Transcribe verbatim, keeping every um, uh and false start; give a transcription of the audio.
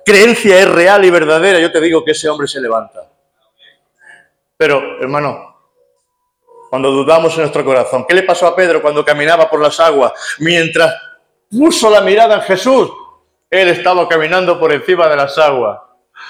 creencia es real y verdadera, yo te digo que ese hombre se levanta. Pero, hermano, cuando dudamos en nuestro corazón, ¿qué le pasó a Pedro cuando caminaba por las aguas? Mientras puso la mirada en Jesús, él estaba caminando por encima de las aguas.